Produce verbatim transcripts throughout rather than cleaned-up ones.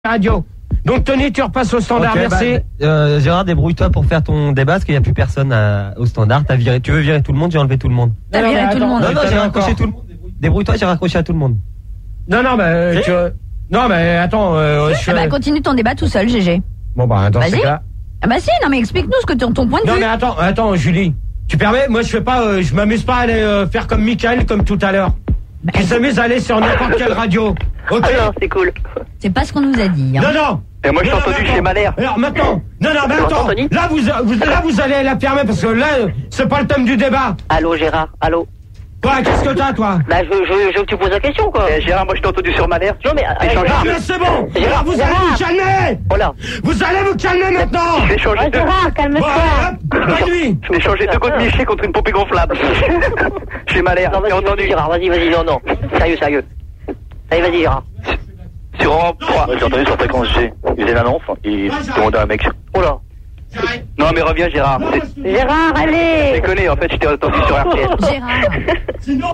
radio. Donc Tony, tu repasses au standard, okay, merci. Bah, euh, Gérard, débrouille-toi pour faire ton débat parce qu'il n'y a plus personne à, au standard. T'as viré, tu veux virer tout le monde, j'ai enlevé tout le monde. T'as viré tout le monde. Non, non, j'ai raccroché tout le monde. Débrouille-toi, j'ai raccroché à tout le monde. Non, non, bah, tu... non, mais attends. Euh, je... ah bah, continue ton débat tout seul, G G. Bon, bah, attends, c'est là. Ah bah si, non, mais explique-nous ce que ton, ton point de non, vue. Non, mais attends, attends, Julie. Tu permets? Moi, je fais pas, euh, je m'amuse pas à aller euh, faire comme Michael, comme tout à l'heure. Bah, qui s'amuse à aller sur n'importe quelle radio. Ok. Ah non, c'est cool. C'est pas ce qu'on nous a dit. Hein. Non, non. Et moi, je t'ai entendu chez Malher. Alors maintenant, non, non, mais attends. Là, vous, vous, là, vous allez la fermer parce que là, c'est pas le thème du débat. Allô, Gérard. Allô. Toi, qu'est-ce que t'as, toi? Bah, je, je, je veux que tu poses la question, quoi. Eh, Gérard, moi, je t'ai entendu sur Malher. Non, mais, euh, Gérard, mais c'est bon. Gérard, vous Gérard. allez vous calmer. Voilà. Vous allez vous calmer maintenant. Je vais changer de... Gérard, calme-toi. Bon, bonne nuit. Je vais changer deux côtes Miché contre une poupée gonflable. Chez Malher. Non, vas-y, entendu. Gérard, vas-y, vas-y, non, non. Sérieux, sérieux. Allez, vas-y, Gérard. Sur Europe trois. J'ai entendu sur fréquence G. Il faisait l'annonce, il demandait à un mec. Oh là. Non, mais reviens, Gérard. Gérard, allez. Je déconne, en fait, je t'ai entendu sur R T L. Gérard. Sinon.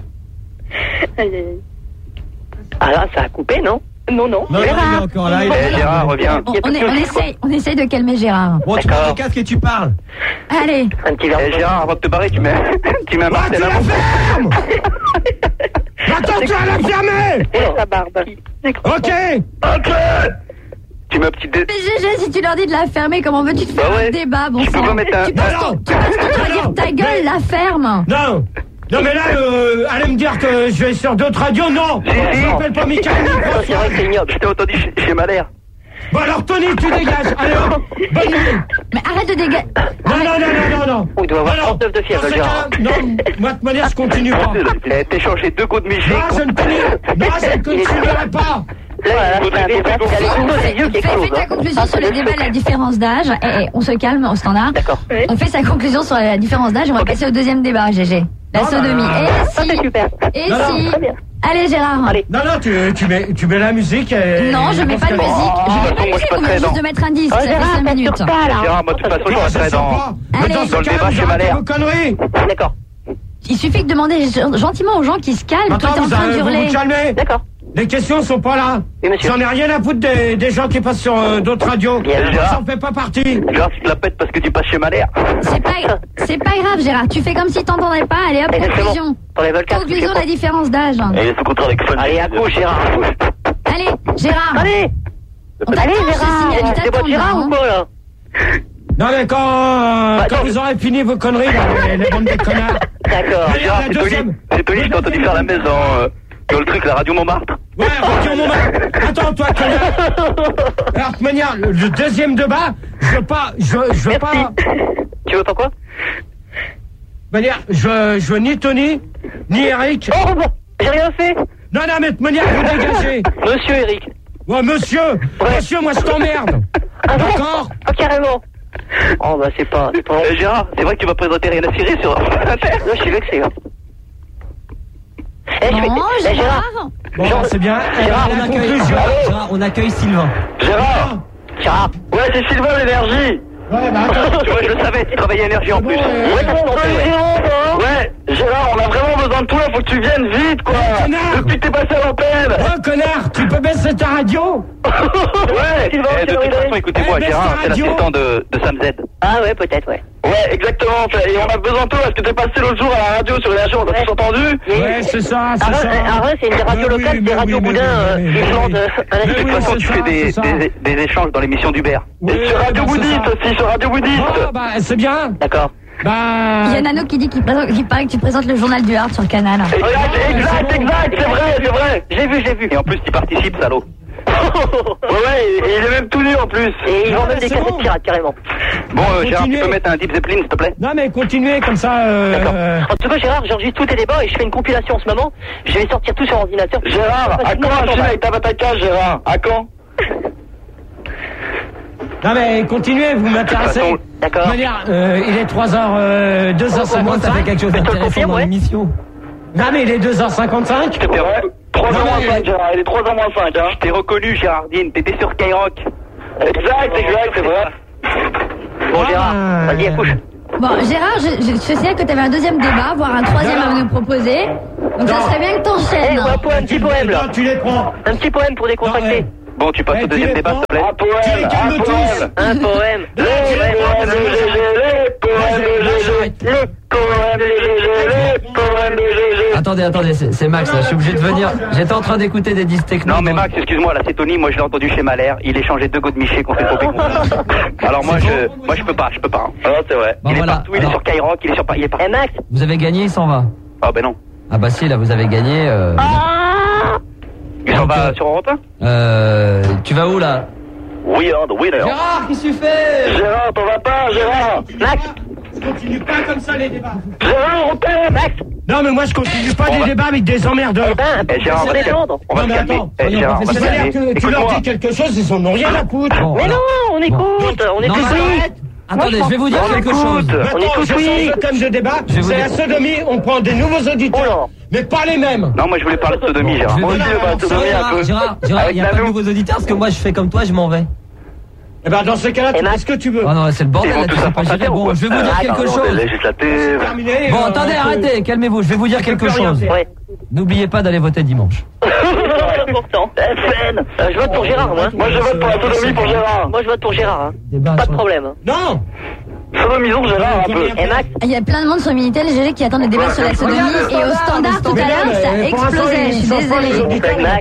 Ah là, ça a coupé, non? Non, non. Non, Gérard. il est encore là. Eh, Gérard, reviens. On, on, est, on, essaye, on essaye de calmer Gérard. Bon, tu mets le casque et tu parles. Allez. Un petit verre. Eh, Gérard, avant de te barrer, tu mets, tu mets un martel à ferme. Attends, tu vas la fermer. La barbe. Ok. Ok. Tu mets un petit dé... Mais G G, si tu leur dis de la fermer, comment veux-tu te faire bah ouais. un débat, bon sang? Tu peux pas mettre un... Tu passes ton temps à dire ta gueule, la ferme. Non. Non mais là, euh, allez me dire que je vais sur d'autres radios, non. Si, si. Je m'appelle pas Michael. C'est vrai que c'est ignoble, je t'ai entendu chez, chez Malher. Bon alors Tony, tu dégages. Allez hop, bonne nuit. Mais arrête de dégager. Non, non, non, non, non, non. Oh, il doit avoir trente-neuf de fièvre, Gérard. Non, moi de toute manière, je continue pas. T'es changé deux coups de Miché. Non, je ne continuerai pas. Là, fais ta conclusion sur le débat de la différence d'âge. Et, et on se calme au standard. D'accord. On fait sa conclusion sur la différence d'âge et on va okay. passer au deuxième débat, G G. La non, sodomie. Non, non, non. Et si. C'est super. Et non, si. Non. Allez, Gérard. Allez. Non, non, tu, tu, mets, tu mets la musique. Et non, je mets pas de musique. Oh, je mets pas de musique. On vient juste de mettre un disque. Ça fait cinq minutes. Gérard, moi, de toute façon, je resterai dans, dans le débat chez Malher. D'accord. Il suffit de demander gentiment aux gens qui se calment. Attends, toi, t'es en train de hurler. Vous calmez. D'accord. Les questions sont pas là. J'en ai rien à foutre des, des gens qui passent sur euh, d'autres radios. Ça en fait pas partie. Gérard, tu te la pètes parce que tu passes chez Malher. C'est pas, c'est pas grave, Gérard. Tu fais comme si t'entendais pas. Allez hop, conclusion. Conclusion de la différence d'âge. Allez, faut contraire avec Fun. Allez, à gauche, Gérard. Allez, Gérard. Allez. Allez, Gérard. C'est pas Gérard ou quoi, là? Non, mais quand, euh, bah, quand vous aurez fini vos conneries, là, les, les bandes de connards. D'accord. Gérard, c'est Tony. C'est Tony, je t'ai entendu faire la maison. Euh... Dans le truc, la radio Montmartre. Ouais, radio Montmartre. Attends, toi, connard. Alors, de toute manière, le, le deuxième débat, je veux pas, je, je veux Merci. pas. Tu veux pas quoi? De manière, je, je veux ni Tony, ni Eric. Oh, bon, j'ai rien fait. Non, non, mais de manière, vous dégagez. Monsieur Eric. Ouais, monsieur. Ouais. Monsieur, moi, je t'emmerde. Ah, d'accord? Ah, carrément. Oh, bah, c'est pas, c'est pas... Euh, Gérard, c'est vrai que tu vas présenter Rien à cirer sur Inter? Non, je suis vexé, hein. Eh, non, je vais... Gérard. Bon, Gérard, c'est bien. Gérard, on accueille, Gérard, on accueille Sylvain. Gérard. Gérard. Ouais, c'est Sylvain, l'énergie. Ouais, bah attends. Tu vois, je le savais, tu travaillais énergie en bon, plus. Euh, ouais, ouais. ouais, Gérard, on a vraiment besoin de toi, faut que tu viennes vite, quoi. Ouais, depuis que t'es passé à l'antenne. Oh, connard, tu peux baisser ta radio? Ouais, Sylvain, eh, de toute façon, écoutez-moi, eh, Gérard, c'est l'assistant de, de Sam Z. Ah ouais, peut-être, ouais. Ouais, exactement, et on a besoin de toi, parce que t'es passé l'autre jour à la radio sur l'énergie, on a tous entendu. Ouais, c'est ça, c'est ça. Arras, c'est une des radios locales, des radios boudins, qui chantent à la De toute façon, tu fais des, des, des échanges dans l'émission d'Hubert. Et sur Radio Boudiste aussi, sur Radio Boudiste. Ah, bah, c'est bien. D'accord. Bah... Il y a Nano qui dit qu'il qu paraît que tu présentes le journal du Hard sur le canal. Exact, exact, exact, c'est vrai, c'est vrai. J'ai vu, j'ai vu. Et en plus, tu participes, salaud. Ouais, ouais, et il est même tout nu en plus. Et ils vendent même des cassettes bon. pirates, carrément. Bon, euh, Gérard, tu peux mettre un Deep Zeppelin, s'il te plaît? Non, mais continuez comme ça. Euh... D'accord. En tout cas, Gérard, j'enregistre tous tes débats et je fais une compilation en ce moment. Je vais sortir tout sur ordinateur. Gérard, à quand un film avec ta bataille, Gérard? À quand? Non, mais continuez, vous m'intéressez. D'accord. De manière, euh, il est trois heures, deux heures cinquante-cinq. Ça fait quelque chose d'intéressant dans l'émission. Non, mais il est deux heures cinquante-cinq. Ouais. trois heures moins cinq, Gérard, il est trois heures moins cinq, hein. Je t'ai reconnu, Gérardine, t'étais sur Skyrock. Exact, exact, c'est vrai. Bon, Gérard, vas-y, accouche. Bon, Gérard, je, je, je sais que tu avais un deuxième débat, voire un troisième à nous proposer. Donc ça serait bien que t'enchaînes. Eh, ouais, un petit poème là. Tu les prends. Un petit poème pour décontracter. Bon, tu passes au deuxième débat, s'il te plaît. Un poème, un poème. Un poème. Les poèmes de G G, les poèmes de G G, les poèmes de G G, les poèmes de G G. Attendez, attendez, c'est, c'est Max là, je suis obligé de venir. J'étais en train d'écouter des disques techno. Non mais Max, excuse-moi, là c'est Tony, moi je l'ai entendu chez Malher, il échangeait deux Godemiché qu'on fait trop pécon. Alors moi je moi je peux pas, je peux pas. Hein. Ah, c'est vrai. Bon, il voilà. est partout, il Alors, est sur Skyrock, il est sur il est partout. Eh Max. vous avez gagné, il s'en va. Ah ben non. Ah bah si, là vous avez gagné. Euh, Ah Il s'en Donc, va euh, sur Europe un. euh, tu vas où là? We are the winner. Gérard, qu'est-ce que tu fais? Gérard, t'en vas pas, Gérard. Max. Continue pas comme ça les débats. Gérard, on t'aime. Max. Non mais moi je continue pas On des va- débats avec des emmerdeurs. Eh ben, Eh Gérard, on c'est va se calmer. détendre. On va Non se mais calmer. attends, Eh soyons Gérard, on va se professionnels. calmer. Que tu leur Écoute-moi. dis quelque chose, ils en ont rien à foutre. Bon, Mais alors- non, on écoute, on est Non, tous non, oui. arrête. Attendez, je vais vous dire On quelque écoute. chose. On Maintenant, écoute, je oui. change de thème de débat. Je vais vous C'est la dire- sodomie, on prend des nouveaux auditeurs. Mais pas les mêmes. Non, moi je voulais parler de sodomie, Je Gérard. vais Moi vous aussi, dire- je vais pas te donner un Gérard, peu. Gérard, Gérard, Avec il n'y a pas de Nano. nouveaux auditeurs parce que moi je fais comme toi, je m'en vais. Eh ben dans ce cas-là, tu Et fais Max ce que tu veux. Oh non, c'est le bordel, Ils vont là, tu tous sais à pas France gérer. Inter, ou Bon, quoi je vais vous dire Ah, quelque Pardon, chose. des législatives. Terminé. Bon, euh, attendez, on- arrêtez, calmez-vous, je vais vous dire quelque plus rien chose. faire. Ouais. N'oubliez pas d'aller voter dimanche. Pourtant. F N. Euh, je vote pour Gérard, moi. Moi, je vote pour la sodomie pour Gérard. Moi, je vote pour Gérard. Hein. Débat Pas de sur- problème. Non. Sodomisons Gérard un peu. Et Max. Il y a plein de monde sur Minitel G G qui attendent des débats sur la sodomie et au standard tout à l'heure ça explosait, je suis désolée.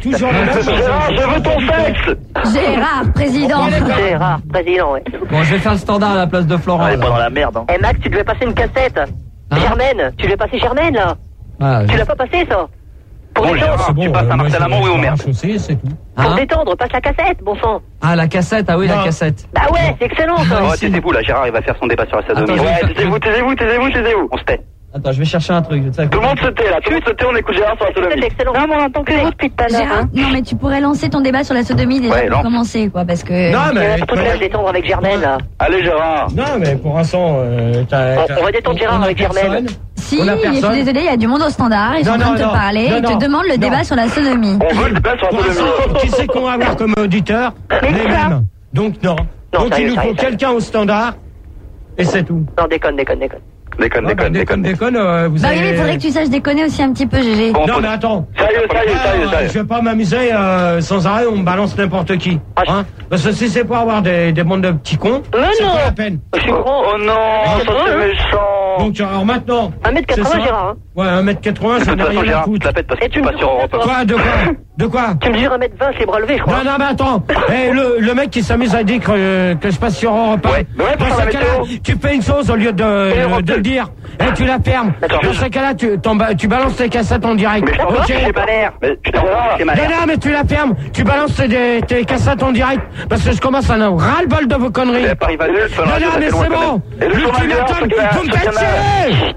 Gérard, je veux ton sexe. Gérard, président. Gérard, président, ouais. Bon, je vais faire le standard à la place de Florent. On est pas là. dans la merde, hein. Eh Max, tu devais passer une cassette. Hein Germaine, tu devais passer Germaine, là. Ah, Tu l'as pas passé, ça. Pour Bon, détendre, Gérard, tu passes à Marcel Amont ou au merde. Chaussée, c'est tout. pour hein détendre, passe la cassette, bon sang. Ah, la cassette, ah oui, la Non. cassette. Bah ouais, c'est excellent, ça. Oh, taisez-vous là, Gérard, il va faire son débat sur la sodomie. Attends, Ouais, je vais- taisez-vous, taisez-vous, taisez-vous, taisez-vous. On se tait. Attends, je vais chercher un truc. tu sais, Tout le monde se tait là, tout le monde se tait, on écoute Gérard sur la C'est sodomie. excellent. Non, mais on entend que vous depuis tout à l'heure. Gérard, Hein. non mais tu pourrais lancer ton débat sur la sodomie déjà Ouais, pour lance. commencer quoi parce que. Non Il y en a mais. surtout qui va se détendre avec Germaine, là. Allez Gérard. Non mais pour l'instant, euh, t'as- On- t'as- on va détendre Gérard on a avec personne. Germaine. Si, On a je suis personne. désolée, il y a du monde au standard, ils sont Non, en train de non, te non. parler, Non, ils te non. demandent le Non. débat sur la sodomie. On veut le débat sur Pour la l'instant, sodomie. qui c'est qu'on va avoir comme auditeur Les mêmes. Donc non. Non, Donc sérieux, il nous faut sérieux, quelqu'un au standard. Et c'est tout. Non, déconne, déconne, déconne. Déconne, Ah, bah, déconne, déconne. déconne, euh, vous Bah oui, avez... mais il faudrait que tu saches déconner aussi un petit peu, G G. Bon, Non faut- mais attends. Sérieux, sérieux, sérieux, Ah, sérieux. je vais pas m'amuser euh, sans arrêt, on me balance n'importe qui. Ah, je- Hein Parce que si c'est pour avoir des, des bandes de petits cons, Mais c'est non. pas la peine. Je suis grand. Oh non, ça c'est méchant. Donc alors maintenant... un mètre c'est quatre-vingts, ça Gérard. Hein. Ouais, un mètre quatre-vingts, De ça toute n'a façon, rien à Gérard, tu te foutre. la pètes parce que Et tu tu passes me sur dis Europe un. Quoi, de quoi De quoi Tu mesures un mètre vingt, c'est bras levés, je crois. Non, non, mais attends. Eh, le, le mec qui s'amuse à dire que, que je passe sur Europe un. Ouais, mais ouais, pour Dans faire ce la cas-là, météo. tu fais une chose au lieu de, Europe de le deux. dire. Et tu la fermes. D'accord. Dans ce cas-là, tu, t'en ba- tu balances tes cassettes en direct. Mais je t'ai entendu Ok. chez Malher. Mais Je t'ai entendu chez Non, Malher. non, mais tu la fermes. Tu balances tes, tes cassettes en direct. Parce que je commence à en avoir ras-le-bol de vos conneries. Mais Paris va Non, non, mais c'est bon. Et le chômage L'ultimatum, de la- vous me sur faites Canal. chier.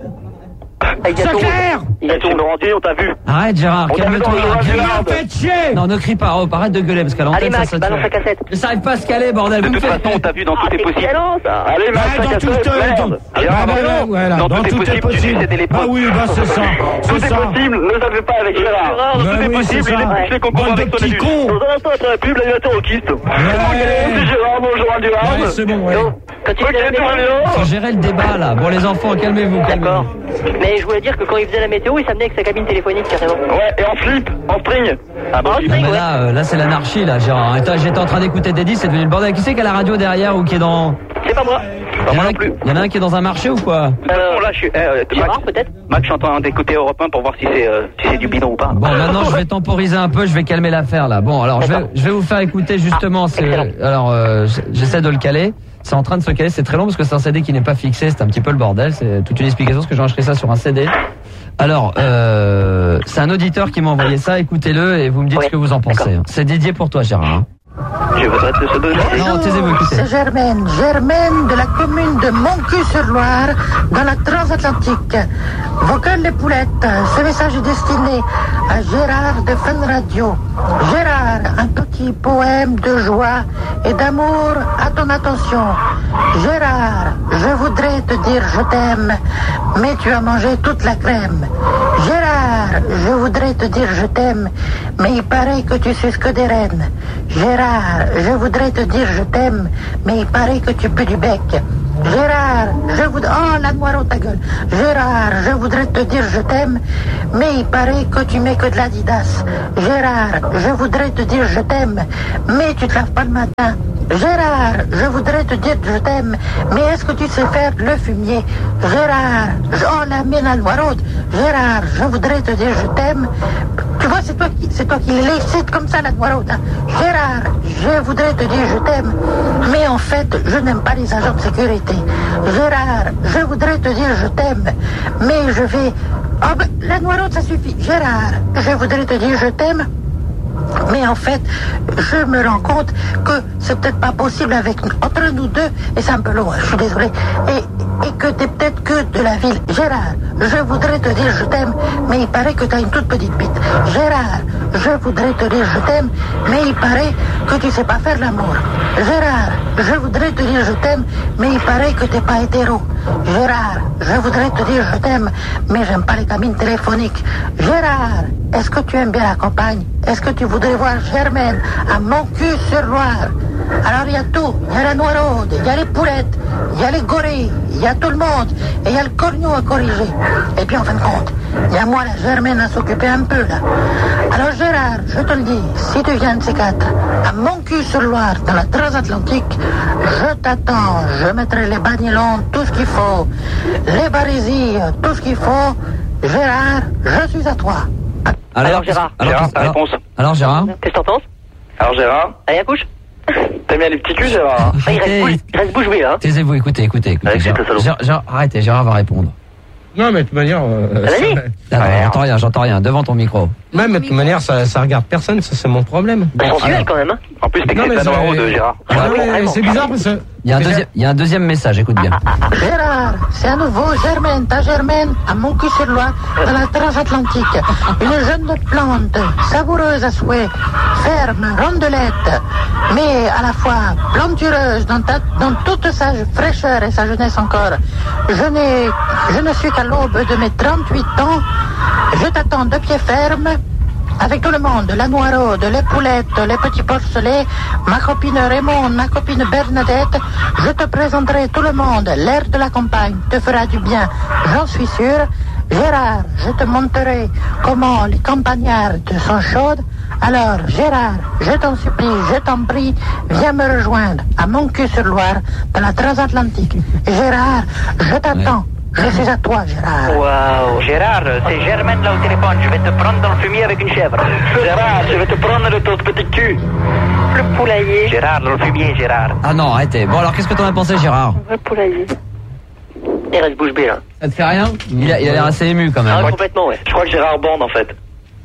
Avec C'est Gâteau. clair. Il y a Gâteau tout. Laurentier, on t'a vu. Arrête, Gérard, On t'a vu dans calme-toi. le journal Vous du me Nord. faites chier. Non, ne crie pas, oh, arrête de gueuler parce qu'à Allez, l'antenne, ça Max, se balance la cassette. Mais ça arrive pas à se caler, bordel. De Vous me toute faites. façon, on t'a vu dans Ah, Tout est c'est possible. excellent, ça. Allez, Max, Ouais, ta dans tout cassette, euh, merde. dans- Ah, bah, bah, bah, non. voilà, Dans dans Tout est tout est possible, tu possible. sais, t'es les Ah potes. oui, bah c'est ça. Tout C'est est ça. possible, ne savez pas avec Gérard. Gérard, Bah tout est oui, possible, c'est il ça. est plus concours Bande de avec ton petits adulte. cons. Dans un instant, après la pub, l'animateur au kyste. C'est Gérard, bonjour à Ouais, Durham. c'est bon, ouais. Non, quand il Ok, faisait la tout va météo. bien. Faut gérer le débat là. Bon, les enfants, calmez-vous, D'accord. calmez-vous. Mais je voulais dire que quand il faisait la météo, il s'amenait avec sa cabine téléphonique, carrément. Ouais, et en slip, en string. Ah bon, En tu- string, Mais ouais. là, euh, là c'est l'anarchie là, Gérard. Attends, j'étais en train d'écouter des disques, c'est devenu le bordel. Qui c'est qui a la radio derrière ou qui est dans. C'est pas moi. Il y, en a moi un- non plus. il y en a un qui est dans un marché ou quoi? De toute façon, là, je suis. eh, euh, Gérard, Max, peut-être. Max, je suis en train d'écouter Europe un pour voir si c'est euh, si c'est du bidon ou pas. Bon, maintenant je vais temporiser un peu, je vais calmer l'affaire là. Bon, alors je vais, je vais vous faire écouter justement. c'est- excellent. alors euh, j'essaie de le caler. C'est en train de se caler, c'est très long parce que c'est un C D qui n'est pas fixé, c'est un petit peu le bordel. C'est toute une explication parce que j'ai enregistré ça sur un C D. Alors, euh, c'est un auditeur qui m'a envoyé ça. Écoutez-le et vous me dites Ouais, ce que vous en pensez. d'accord. C'est dédié pour toi, Gérard. hein. Je voudrais te se donner. Non, taisez-vous, écoutez. C'est Germaine, Germaine de la commune de Montcuq-sur-Loire, dans la transatlantique. Vocal les poulettes, ce message est destiné à Gérard de Fun Radio. Gérard, un petit poème de joie et d'amour à ton attention. Gérard, je voudrais te dire je t'aime, mais tu as mangé toute la crème. Gérard, je voudrais te dire je t'aime, mais il paraît que tu suces que des rennes. Gérard, je voudrais te dire je t'aime, mais il paraît que tu pues du bec. Gérard, je voudrais... Oh, la Noireau, ta gueule. Gérard, je voudrais te dire je t'aime, mais il paraît que tu mets que de l'Adidas. Gérard, je voudrais te dire je t'aime, mais tu te laves pas le matin. Gérard, je voudrais te dire je t'aime, mais est-ce que tu sais faire le fumier? Gérard, je... oh, la mine à Noireau. Gérard, je voudrais te dire je t'aime. Tu vois, c'est toi qui, c'est toi qui l'excite comme ça, la Noireau. Hein. Gérard, je voudrais te dire je t'aime, mais en fait, je n'aime pas les agents de sécurité. Gérard, je voudrais te dire je t'aime, mais je vais... Oh ben, la Noireau, ça suffit. Gérard, je voudrais te dire je t'aime, mais en fait, je me rends compte que c'est peut-être pas possible avec entre nous deux, et c'est un peu long, je suis désolé, et, et que t'es peut-être que de la ville. Gérard, je voudrais te dire je t'aime, mais il paraît que t'as une toute petite bite. Gérard, je voudrais te dire je t'aime, mais il paraît que tu sais pas faire l'amour. Gérard, je voudrais te dire je t'aime, mais il paraît que t'es pas hétéro. Gérard, je voudrais te dire je t'aime, mais j'aime pas les cabines téléphoniques. Gérard, est-ce que tu aimes bien la campagne? Est-ce que tu voudrais voir Germaine à Montcuq-sur-Loire? Alors il y a tout, il y a la Noiraude, il y a les poulettes, il y a les gorilles, il y a tout le monde, et il y a le corneau à corriger. Et puis en fin de compte, il y a moi, la Germaine, à s'occuper un peu là. Alors Gérard, je te le dis, si tu viens de ces quatre, à Montcuq-sur-Loire, dans la transatlantique, je t'attends, je mettrai les bagnolons, tout ce qu'il faut, les barésies, tout ce qu'il faut. Gérard, je suis à toi. Alors, alors Gérard, alors, Gérard, ta alors, réponse. Alors Gérard, qu'est-ce que t'en penses? Alors Gérard, Allez, à couche. t'aimes bien les petits culs, Gérard? Ah, il reste bouche, il reste bouche bée, hein. taisez-vous, écoutez, écoutez, écoutez. Allez, Gérard, c'est le salaud. Gérard, Gérard, arrêtez, Gérard va répondre. Non, mais de toute manière... Euh, Vas-y. ça- Ah, non, Ouais. j'entends rien, j'entends rien, devant ton micro. Ouais, mais de toute manière, ça, ça regarde personne, ça c'est mon problème. Bah, sensuel alors. quand même, hein. En plus, t'es Non, mais la c'est- Noireau de Gérard. Ah, Ah, oui, mais vraiment. c'est bizarre parce que... Il y a un deuxième, il y a un deuxième message, écoute bien. Gérard, c'est à nouveau Germaine, ta Germaine, à Montcuq-sur-Loire, dans la transatlantique. Une jeune plante, savoureuse à souhait, ferme, rondelette, mais à la fois plantureuse dans, ta, dans toute sa fraîcheur et sa jeunesse encore. Je n'ai, je ne suis qu'à l'aube de mes trente-huit ans. Je t'attends de pied ferme. Avec tout le monde, la Noireaude, les poulettes, les petits porcelets, ma copine Raymond, ma copine Bernadette, je te présenterai tout le monde. L'air de la campagne te fera du bien, j'en suis sûre. Gérard, je te montrerai comment les campagnardes sont chaudes. Alors, Gérard, je t'en supplie, je t'en prie, viens me rejoindre à Montcuq-sur-Loire, dans la transatlantique. Gérard, je t'attends. Je suis à toi, Gérard. Waouh. Gérard, c'est Germaine là au téléphone. Je vais te prendre dans le fumier avec une chèvre. Gérard, je vais te prendre de ton petit cul. Le poulailler. Gérard, dans le fumier, Gérard. Ah non, arrêtez. Bon alors, qu'est-ce que t'en as pensé, Gérard? Le poulailler. Il reste bouche bée là. Ça te fait rien? Il a, il a l'air assez ému quand Ah, même. complètement, ouais. Je crois que Gérard bande en fait.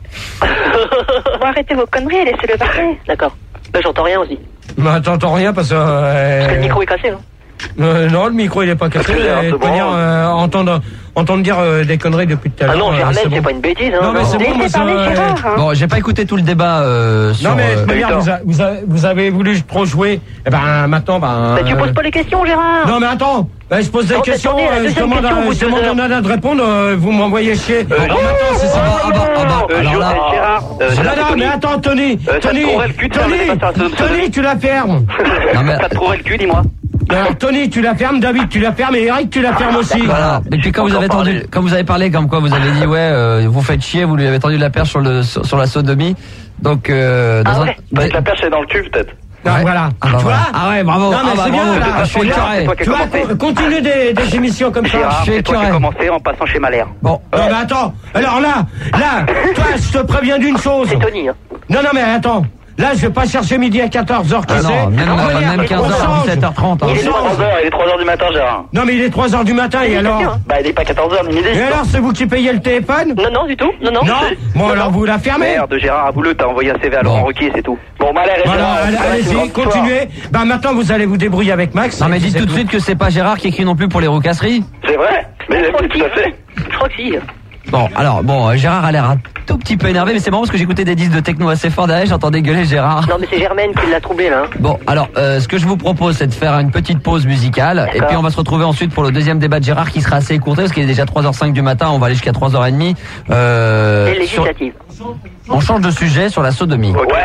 Bon, arrêtez vos conneries et laissez-le parler. D'accord. Là, j'entends rien aussi. Bah, t'entends rien parce que... euh, Parce que le micro est cassé, hein. euh, non, le micro il est pas cassé. Parce que Gérard Et se de manière, branle. euh, entendre, entendre dire euh, des conneries depuis tout à l'heure. Ah non, euh, Germaine, c'est c'est bon. pas une bêtise, hein. Non, mais c'est bon, mais ça... euh, Bon, j'ai pas écouté tout le débat euh, sur. Non mais de euh, toute manière, vous, a- vous, a- vous avez voulu trop jouer. Eh ben maintenant, ben. Bah, tu euh, poses pas les questions, Gérard. Non mais attends, ben, je pose des Non, mais questions, attendez, la euh, je deuxième demande, question, à, au bout je de demande deux à Nana de répondre, euh, vous m'envoyez chier. Euh, Alors maintenant, c'est ça. Ah bah, ah bah, Euh, alors Jo- là. euh, Gérard, euh, Non, Gérard, non, Tony. mais attends, Tony, Euh, ça te Tony, trouverait le cul de faire Tony, le débat sur un Tony, tu la fermes. Non, mais- Ça te trouverait le cul, dis-moi. Alors Tony, tu la fermes, David, tu la fermes, et Eric, tu la fermes aussi. Voilà. Et puis quand vous Encore avez tendu, parler. quand vous avez parlé comme quoi vous avez dit ouais, euh, vous faites chier, vous lui avez tendu la perche sur le sur, sur la sodomie. Donc euh, dans Ah un- ouais. Bah, la perche est dans le cul peut-être. Non, Ouais. voilà. Ah bah tu vois voilà. Ah ouais, bravo. Non, mais ah bah c'est bien, bravo. là. Je suis Gérard, c'est écœuré. toi qui Tu as vois, commencé. continue des, des émissions comme ça. Gérard, je suis c'est toi qui as écœuré. commencé en passant chez Malher. Bon. Non mais attends, alors là, là, toi, je te préviens d'une chose. C'est Tony, hein. Non, non, mais attends. Là, je vais pas chercher midi à quatorze heures, qui Ah non, c'est même, On va euh, dire, même quinze on heures, change. dix-sept heures trente. hein. On Il est change. trois heures, il est trois heures du matin, Gérard. Non, mais il est trois heures du matin, et alors Bah, il est pas quatorze heures, ni midi. Et alors, c'est vous qui payez le téléphone Non, non, du tout. Non, non. Non Bon, alors vous la fermez. Merde, Gérard Abouleux, t'as envoyé un C V à Bon. Laurent Ruquier, c'est tout. Bon, Malher et Voilà, Gérard, allez- ça va, c'est une allez-y, grande histoire. continuez. Bah maintenant, vous allez vous débrouiller avec Max. Non mais et dites c'est tout de suite que c'est pas Gérard qui écrit non plus pour les roucasseries. C'est vrai, mais Je crois tout à que si. fait. Je crois que si. Bon, alors bon, euh, Gérard a l'air un tout petit peu énervé, mais c'est marrant parce que j'écoutais des disques de techno assez fort derrière, j'entendais gueuler Gérard. Non, mais c'est Germaine qui l'a troublé, là. hein. Bon, alors, euh, ce que je vous propose, c'est de faire une petite pause musicale, et puis on va se retrouver ensuite pour le deuxième débat de Gérard qui sera assez écourté, parce qu'il est déjà trois heures cinq du matin, on va aller jusqu'à trois heures trente. Euh, C'est sur- législative. on change de sujet sur la sodomie. Ouais.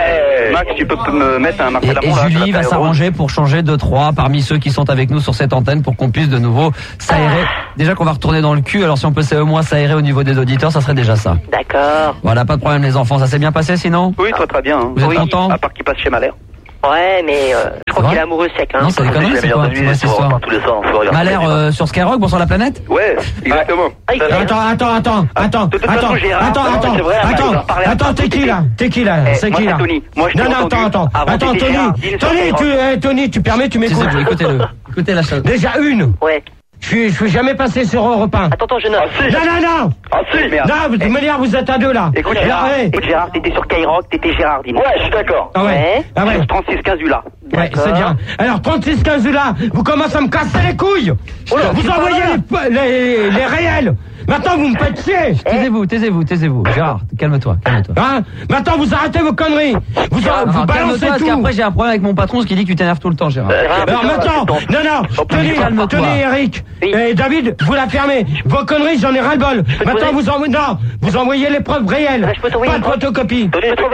Ouais. Max, tu peux me mettre un Marcel Et, et Julie va s'arranger pour changer deux trois parmi ceux qui sont avec nous sur cette antenne pour qu'on puisse de nouveau s'aérer. Ah. Déjà qu'on va retourner dans le cul, alors si on peut au moins s'aérer au niveau des auditeurs, ça serait déjà ça. D'accord. Voilà, pas de problème les enfants, ça s'est bien passé sinon? Oui, très très bien. Hein. Vous êtes oui. contents? À part qu'il passe chez Malher. Ouais, mais euh, je crois qu'il est amoureux sec. Hein. Non, c'est des conneries, c'est quoi? C'est quoi cette histoire? Malher euh, sur Skyrock, bonsoir la planète? Ouais, exactement. Ah, attends, attends, attends, attends, attends, attends, attends, attends, attends, t'es qui là? T'es qui là? C'est qui là? Non, non, attends, attends, attends, Tony, Tony, tu, Tony, tu permets, tu m'écoutes? Écoutez-le, écoutez la chose. Déjà une. Ouais. Je suis, je suis jamais passé sur Europe un. Attends, attends, je note. Ah, si. Non, non, non. Ah si, merde. Non, de toute manière, vous êtes à deux là. Écoute, Gérard, ouais. écoute, Gérard, t'étais sur Skyrock, t'étais Gérardine. Ouais, je suis d'accord. Ah ouais. Ah ouais. Sur trente-six quinze U là. Ouais, c'est bien. Alors, trente-six quinze là, vous commencez à me casser les couilles. Oh là, vous envoyez les, les, les réels. Maintenant, vous me faites chier. Taisez-vous, taisez-vous, taisez-vous. Gérard, calme-toi, calme-toi. Hein? Maintenant, vous arrêtez vos conneries. Vous, Gérard, vous non, balancez tout. Après, j'ai un problème avec mon patron, ce qui dit que tu t'énerves tout le temps, Gérard. Euh, Alors maintenant, non, non, tenez, tenez, Eric, oui. Et David, vous la fermez. Vos conneries, j'en ai ras-le-bol. Maintenant, vous envoyez, non, vous envoyez les preuves réelles. Pas de photocopie.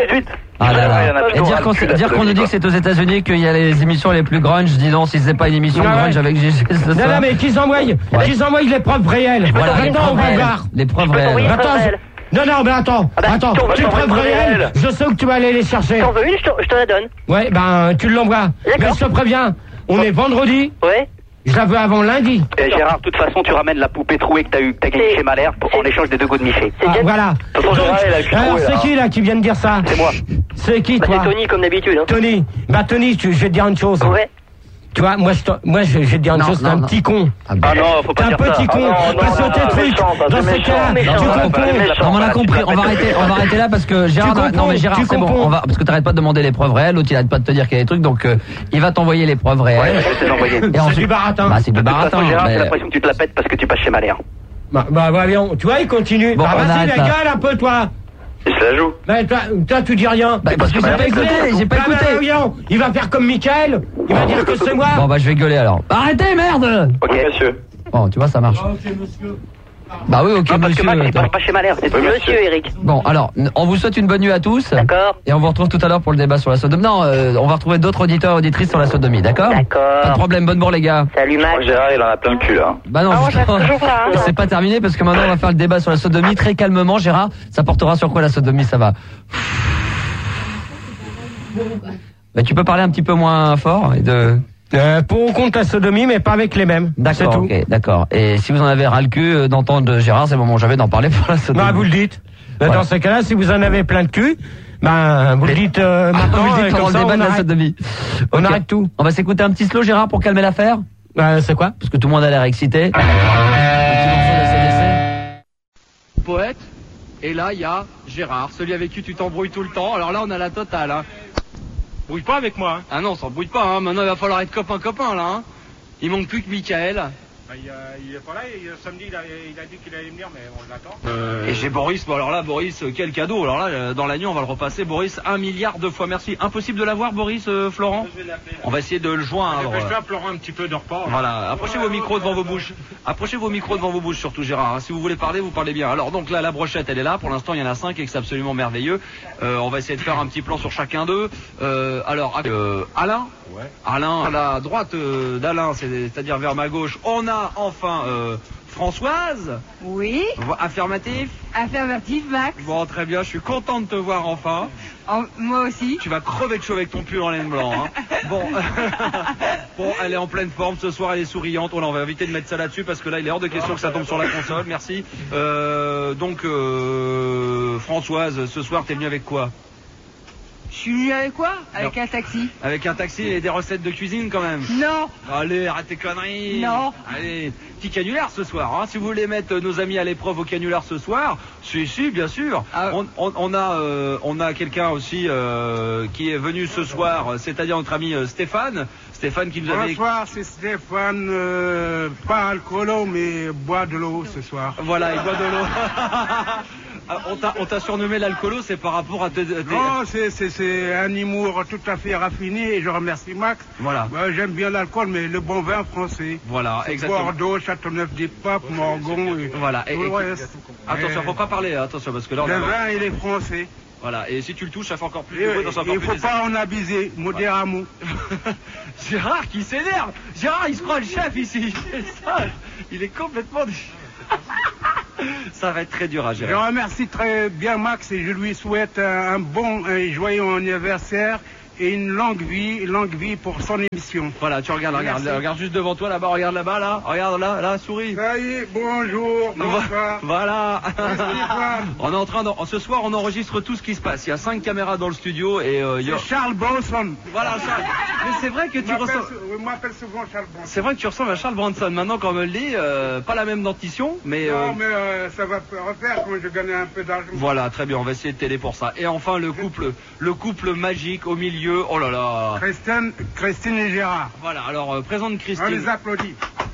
Ah là là. Et dire qu'on, dire qu'on nous dit que c'est aux États-Unis qu'il y a les émissions les plus grunge, dis donc, si c'est pas une émission non, grunge ouais. avec G G. Non, non, mais qu'ils envoient, ouais. qu'ils envoient les preuves réelles. Voilà, maintenant, on va voir. Les preuves réelles. Attends, non, non, mais attends, ah bah, attends, tu preuves réelles, je sais où tu vas aller les chercher. T'en veux une, je te la donne. Ouais, ben, tu l'envoies. Mais je te préviens, on est vendredi. Ouais. Je la veux avant lundi. Et Gérard, de toute façon, tu ramènes la poupée trouée que t'as eu, que t'as gagnée chez Malher en échange des deux goûts de Miché. Ah, voilà. Donc, alors, c'est qui là qui vient de dire ça? C'est moi. C'est qui, bah, toi? C'est Tony, comme d'habitude. Hein. Tony. Bah, Tony, tu, je vais te dire une chose. Ouais. Tu vois, moi, je, moi, je, je vais te dire une non, chose, t'es un non. petit con. Ah, bah, non, faut pas dire ça. T'es un petit con. Parce que tes trucs, dans ces cas-là, tu confonds. Non, on a compris. On va arrêter, on va arrêter là parce que Gérard, non, non mais Gérard, c'est bon. On va, parce que t'arrêtes pas de demander les preuves réelles. L'autre, il arrête pas de te dire qu'il y a des trucs, donc euh, il va t'envoyer les preuves réelles. Ouais, je vais t'envoyer. C'est du baratin. Bah, c'est du baratin. Gérard, mais... j'ai l'impression que tu te la pètes parce que tu passes chez Malher. Bah, bah, voyons. Tu vois, il continue. Bon, bah, vas-y, la gueule un peu, toi. Il se la joue. Bah, toi, toi, tu dis rien. Bah, parce que j'ai pas écouté, j'ai pas écouté. Bah, voyons. Il va faire comme Michael. Il va dire que c'est moi. Bon, bah, je vais gueuler alors. Arrêtez, merde! Ok, monsieur. Bon, tu vois, ça marche. Ok, monsieur. Bah oui, ok, non, parce monsieur. que Max, il attends. part pas chez Malher, c'est Oui, monsieur, monsieur Eric. Bon, alors, on vous souhaite une bonne nuit à tous. D'accord. Et on vous retrouve tout à l'heure pour le débat sur la sodomie. Non, euh, on va retrouver d'autres auditeurs et auditrices sur la sodomie, d'accord? D'accord. Pas de problème, bonne bourre les gars. Salut Max. Gérard, il en a plein le cul là. Bah non, Ah, moi, justement, je reste toujours là, hein. c'est pas terminé parce que maintenant on va faire le débat sur la sodomie très calmement. Gérard, ça portera sur quoi la sodomie? Ça va. Mais tu peux parler un petit peu moins fort et de... Euh, pour ou contre la sodomie, mais pas avec les mêmes. D'accord, tout. ok, d'accord. Et si vous en avez ras le cul euh, d'entendre Gérard, c'est le moment jamais d'en parler pour la sodomie. Bah, vous le dites. Voilà. Dans ces cas-là, si vous en avez plein de cul, ben, vous le dites euh, maintenant. vous le dites euh, pendant comme le ça, débat on de la arrête. sodomie. On Ok. arrête tout. On va s'écouter un petit slow, Gérard, pour calmer l'affaire. Bah, c'est quoi? Parce que tout le monde a l'air excité. Un petit morceau de A C D C. Poète. Et là, il y a Gérard, celui avec qui tu t'embrouilles tout le temps. Alors là, on a la totale. Hein. Brouille pas avec moi. Hein. Ah non, on s'embrouille pas. Hein. Maintenant, il va falloir être copain-copain, là. Hein. Il manque plus que Michael. Bah, il, euh, il est pas là. Il, samedi, il a, il a dit qu'il allait venir, mais on l'attend. Euh... Et j'ai Boris. Bon, alors là, Boris, euh, quel cadeau. Alors là, euh, dans la nuit, on va le repasser. Boris, un milliard de fois merci. Impossible de l'avoir, Boris, euh, Florent. Je vais l'appeler. On va essayer de le joindre. Dépêche-toi, Florent, un petit peu de repas. Voilà, approchez vos micros devant vos bouches. Approchez vos micros devant vos bouches, surtout Gérard. Hein. Si vous voulez parler, vous parlez bien. Alors donc là, la brochette, elle est là. Pour l'instant, il y en a cinq et que c'est absolument merveilleux. Euh, on va essayer de faire un petit plan sur chacun d'eux. Euh, alors, euh, Alain. Ouais. Alain, à la droite euh, d'Alain, c'est- c'est-à-dire vers ma gauche, on a enfin euh, Françoise. Oui, Vo- Affirmatif. affirmatif, Max. Bon, très bien, je suis content de te voir enfin. En- moi aussi. Tu vas crever de chaud avec ton pull en laine blanc. Hein. Bon, bon, elle est en pleine forme ce soir, elle est souriante. On va éviter de mettre ça là-dessus parce que là, il est hors de question que ça tombe sur la console. Merci. Euh, donc, euh, Françoise, ce soir, t'es venue avec quoi? Je suis venu avec quoi? Avec un taxi. Avec un taxi et des recettes de cuisine quand même. Non. Allez, arrête tes conneries. Non. Allez, petit canular ce soir. Hein. Si vous voulez mettre nos amis à l'épreuve au canular ce soir, si, si, bien sûr. Ah. On, on, on a, euh, on a quelqu'un aussi euh, qui est venu ce soir, c'est-à-dire notre ami euh, Stéphane. Stéphane qui nous avait... Bonsoir, c'est Stéphane, euh, pas alcoolo, mais bois de l'eau ce soir. Voilà, il boit de l'eau. Ah, on t'a, on t'a surnommé l'alcoolo, c'est par rapport à tes... tes- Non, c'est, c'est, c'est un humour tout à fait raffiné et je remercie Max. Voilà. Bah, j'aime bien l'alcool, mais le bon vin français. Voilà, C'est exactement. Bordeaux, Châteauneuf-des-Papes, Morgon et Voilà. Et, tout et- le reste. Attention, faut pas parler, attention, parce que là on Le a... vin, il est français. Voilà, et si tu le touches, ça fait encore plus de bruit, dans Il ne faut pas en abuser, modérément. Gérard qui s'énerve. Gérard, il se croit le chef ici. Ça, il est complètement... Ça va être très dur à gérer. Je remercie très bien Max et je lui souhaite un bon et joyeux anniversaire et une longue vie, une longue vie pour son émission. Voilà, tu regardes, regarde, regarde juste devant toi là-bas, regarde là-bas, là, regarde là, là, souris. Ça y est, bonjour, bonsoir. Voilà. On est en train de... Ce soir, on enregistre tout ce qui se passe. Il y a cinq caméras dans le studio et... Euh, c'est a... Charles Bronson. Voilà, Charles. Mais c'est vrai que tu ressembles... On m'appelle souvent Charles Bronson. C'est vrai que tu ressembles à Charles Bronson. Maintenant, quand on me le dit, euh, pas la même dentition, mais... Non, euh... mais euh, ça va refaire quand je gagne un peu d'argent. Voilà, très bien, on va essayer de t'aider pour ça. Et enfin, le couple, le couple magique au milieu, oh là là. Christine, Christine et Gérard. Voilà, alors euh, présente Christine. On les applaudit.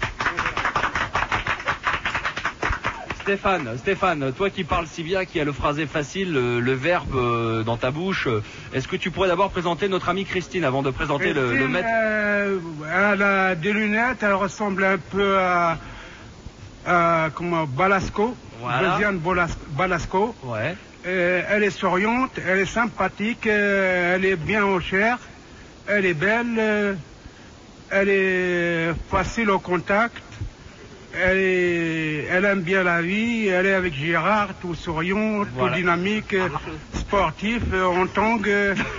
Stéphane, Stéphane, toi qui parles si bien, qui a le phrasé facile, le, le verbe euh, dans ta bouche, euh, est-ce que tu pourrais d'abord présenter notre amie Christine avant de présenter Christine, le, le maître euh, Elle a des lunettes, elle ressemble un peu à, à comment, Balasco, voilà. Josiane Balasco. Ouais. Euh, elle est souriante, elle est sympathique, euh, elle est bien en chair, elle est belle, euh, elle est facile au contact. Elle, est, elle aime bien la vie, elle est avec Gérard, tout souriant, voilà. Tout dynamique, sportif, en tangue.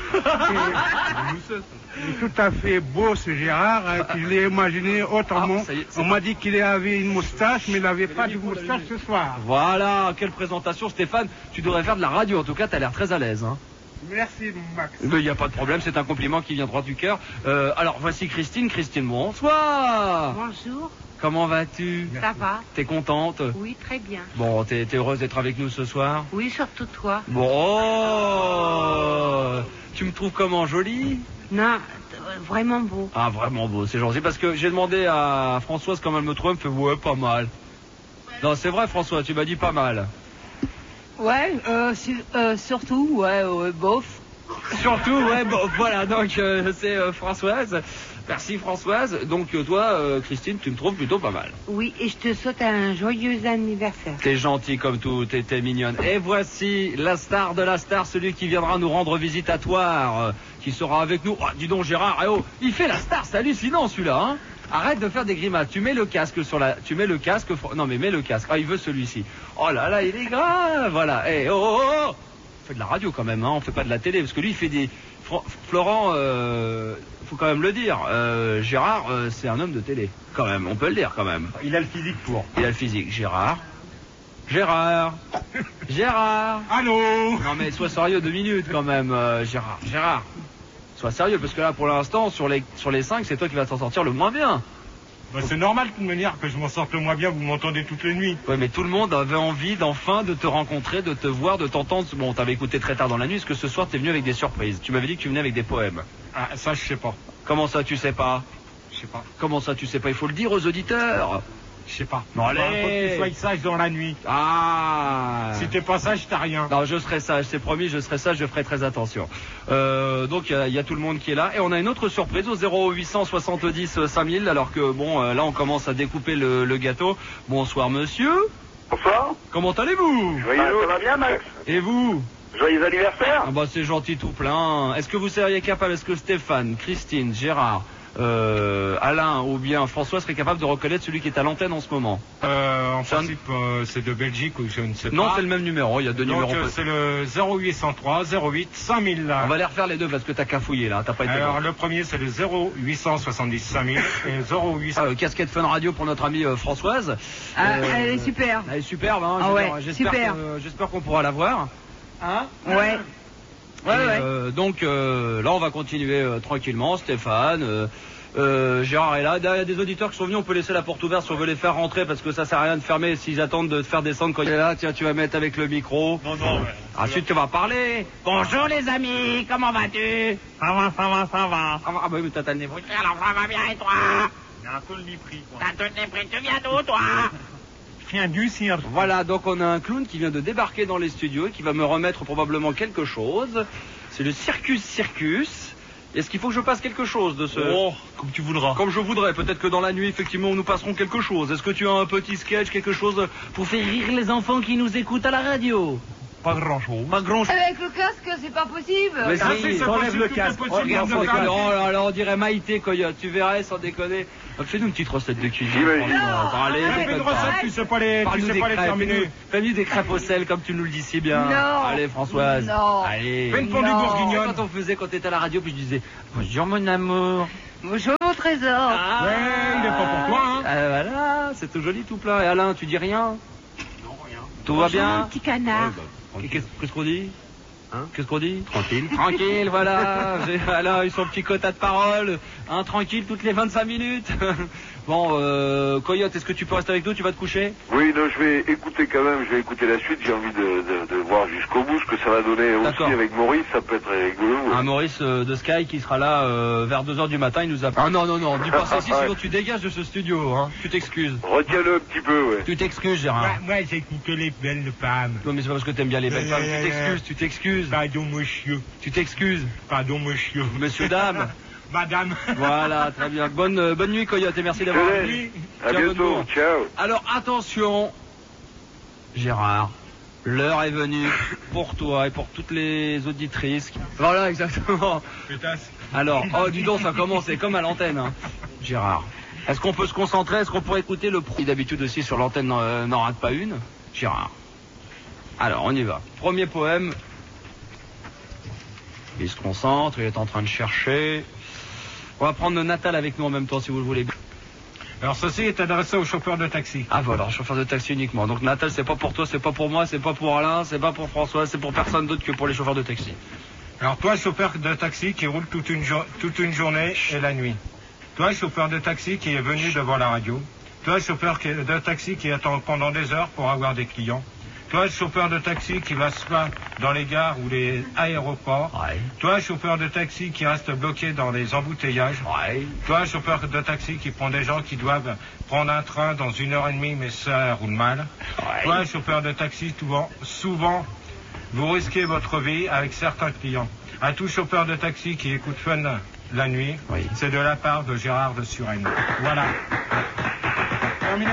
Tout à fait beau ce Gérard, je l'ai imaginé autrement. Ah, On m'a dit qu'il avait une moustache, mais il n'avait pas de moustache ce soir. Voilà, quelle présentation Stéphane, tu devrais faire de la radio, en tout cas tu as l'air très à l'aise. Hein. Merci Max. Il n'y a pas de problème, c'est un compliment qui vient droit du cœur. Euh, alors voici Christine, Christine, bonsoir. Bonjour. Comment vas-tu? Ça va. T'es contente? Oui, très bien. Bon, t'es, t'es heureuse d'être avec nous ce soir? Oui, surtout toi. Bon, oh, tu me trouves comment, jolie? Non, vraiment beau. Ah, vraiment beau, c'est gentil. Parce que j'ai demandé à Françoise comment elle me trouvait, elle me fait ouais, pas mal. Non, c'est vrai, François, tu m'as dit pas mal. Ouais, euh, su- euh, surtout, ouais, ouais, bof. Surtout, ouais, bof, voilà, donc euh, c'est euh, Françoise. Merci Françoise. Donc euh, toi, euh, Christine, tu me trouves plutôt pas mal. Oui, et je te souhaite un joyeux anniversaire. T'es gentil comme tout, t'es, t'es mignonne. Et voici la star de la star, celui qui viendra nous rendre visite à Toire, euh, qui sera avec nous. Oh, dis donc Gérard, eh oh, il fait la star, c'est hallucinant celui-là, hein. Arrête de faire des grimaces. Tu mets le casque sur la, tu mets le casque. Non mais mets le casque. Ah, il veut celui-ci. Oh là là, il est grave. Voilà. Eh oh, oh, oh. On fait de la radio quand même, hein. On fait pas de la télé parce que lui il fait des. Florent, euh, faut quand même le dire. Euh, Gérard, euh, c'est un homme de télé. Quand même, on peut le dire quand même. Il a le physique pour. Il a le physique. Gérard. Gérard. Gérard. Allô. Non mais sois sérieux deux minutes quand même, euh, Gérard. Gérard. Sois sérieux parce que là pour l'instant sur les sur les cinq c'est toi qui vas t'en sortir le moins bien. Bah, c'est normal de toute manière que je m'en sorte le moins bien, vous m'entendez toutes les nuits. Oui mais tout le monde avait envie d'enfin de te rencontrer, de te voir, de t'entendre. Bon t'avais écouté très tard dans la nuit, est-ce que ce soir t'es venu avec des surprises? Tu m'avais dit que tu venais avec des poèmes. Ah ça je sais pas. Comment ça tu sais pas? Je sais pas. Comment ça tu sais pas? Il faut le dire aux auditeurs. Je sais pas. Non allez. Faut que tu sois sage dans la nuit. Ah. Si t'es pas sage, t'as rien. Non, je serai sage, c'est promis, je serai sage, je ferai très attention. Euh, donc il y, y a tout le monde qui est là et on a une autre surprise au zéro huit cent soixante-dix cinq mille alors que bon euh, là on commence à découper le, le gâteau. Bonsoir monsieur. Bonsoir. Comment allez-vous? Joyeux. Ah, ça va bien Max. Et vous? Joyeux anniversaire. Ah bah c'est gentil tout plein. Est-ce que vous seriez capable, est-ce que Stéphane, Christine, Gérard, Euh, Alain ou bien François serait capable de reconnaître celui qui est à l'antenne en ce moment? Euh, en principe, euh, c'est de Belgique ou je ne sais pas. Non, c'est le même numéro, il y a deux Donc, numéros. Euh, c'est le zéro huit cent trois zéro huit cinq mille. On va les refaire les deux parce que t'as cafouillé là, t'as pas été. Alors bon. Le premier c'est le zéro huit cent soixante-dix cinq mille et zéro huit cent. Ah, euh, casquette Fun Radio pour notre amie euh, Françoise. Ah, euh, elle est super. Elle est superbe, hein. Ah ouais, j'espère, super. que, euh, j'espère qu'on pourra la voir. Hein? Ouais. Ouais, ouais. Euh, donc euh, là on va continuer euh, tranquillement, Stéphane. Euh, Euh, Gérard est là. Il y a des auditeurs qui sont venus, on peut laisser la porte ouverte si on veut les faire rentrer parce que ça sert à rien de fermer s'ils attendent de te faire descendre quand il est là. Tiens, tu vas mettre avec le micro. Non, non, ouais. Ensuite, tu vas parler. Bonjour les amis, comment vas-tu? Ça va, ça va, ça va. Ah, bah oui, t'as le nez bouché, alors ça va bien et toi? Il y a un peu le nez pris, quoi. T'as tout le nez pris, tu viens d'où toi? Je viens du cirque. Voilà, donc on a un clown qui vient de débarquer dans les studios et qui va me remettre probablement quelque chose. C'est le Circus Circus. Est-ce qu'il faut que je passe quelque chose de ce... Oh, comme tu voudras. Comme je voudrais. Peut-être que dans la nuit, effectivement, nous passerons quelque chose. Est-ce que tu as un petit sketch, quelque chose pour faire rire les enfants qui nous écoutent à la radio? Pas grand chose. Pas grand chose. Avec le casque, c'est pas possible. Mais Ah, si, si, t'enlèves le casque. Oh, Regarde, sans déconner. oh là là, on dirait Maïté, Coyote. Tu verrais, sans déconner. Fais-nous une petite recette de cuisine. Non. Allez, Fais une déconne pas. recette, tu sais pas les, tu Parle-nous sais des pas les crêpes. terminer. Fais-nous des crêpes au sel, comme tu nous le dis si bien. Non. Allez, Françoise. Non. Allez. Fais une fondue Non. bourguignonne. Quand on faisait, quand t'étais à la radio, puis je disais, bonjour mon amour. Bonjour, trésor. Ah, Ouais, il est pas pour toi, hein. Ah, voilà, c'est tout joli, tout plat. Et Alain, tu dis rien? Non, rien. Tout va Bonjour, bien? mon petit canard. Qu'est-ce qu'est-ce qu'on dit? Hein? Qu'est-ce qu'on dit? Tranquille. Tranquille, voilà. J'ai- Alain a eu son petit quota de parole. Hein, tranquille toutes les vingt-cinq minutes. Bon, euh, Coyote, est-ce que tu peux rester avec nous? Tu vas te coucher? Oui, non, je vais écouter quand même, je vais écouter la suite, j'ai envie de, de, de voir jusqu'au bout ce que ça va donner aussi D'accord. avec Maurice, ça peut être rigolo. Un Maurice euh, de Sky qui sera là euh, vers deux heures du matin, il nous a... Ah non, non, non, dis pas ça ici, sinon tu dégages de ce studio, hein. Tu t'excuses. Retiens-le un petit peu, ouais. Tu t'excuses, Gérard. Moi, moi j'écoute que les belles femmes. Non, mais c'est pas parce que t'aimes bien les belles femmes. Tu t'excuses, tu t'excuses. Pardon, monsieur. Tu t'excuses. Pardon, monsieur. Monsieur, dame. Madame. Voilà, très bien. Bonne, euh, bonne nuit, Coyote, et merci d'avoir Je venu. laisse. À Tiens, bonne bientôt, bourre. ciao. Alors, attention, Gérard, l'heure est venue pour toi et pour toutes les auditrices. Voilà, exactement. Pétasse. Alors, oh, dis donc, ça commence, c'est comme à l'antenne, hein. Gérard, est-ce qu'on peut se concentrer? Est-ce qu'on pourrait écouter le pro... D'habitude aussi, sur l'antenne, euh, n'en rate pas une. Gérard. Alors, on y va. Premier poème. Il se concentre, il est en train de chercher. On va prendre Natal avec nous en même temps, si vous le voulez bien. Alors, ceci est adressé au chauffeur de taxi. Ah voilà, chauffeur de taxi uniquement. Donc Natal, c'est pas pour toi, c'est pas pour moi, c'est pas pour Alain, c'est pas pour François, c'est pour personne d'autre que pour les chauffeurs de taxi. Alors, toi, chauffeur de taxi qui roule toute une, jo- toute une journée et la nuit. Toi, chauffeur de taxi qui est venu devant la radio. Toi, chauffeur qui- de taxi qui attend pendant des heures pour avoir des clients. Toi, chauffeur de taxi qui va se faire dans les gares ou les aéroports. Ouais. Toi, chauffeur de taxi qui reste bloqué dans les embouteillages. Ouais. Toi, chauffeur de taxi qui prend des gens qui doivent prendre un train dans une heure et demie, mais ça roule mal. Ouais. Toi, chauffeur de taxi, souvent, souvent, vous risquez votre vie avec certains clients. À tout chauffeur de taxi qui écoute Fun la nuit, Oui. c'est de la part de Gérard de Suresnes. Voilà. Terminé.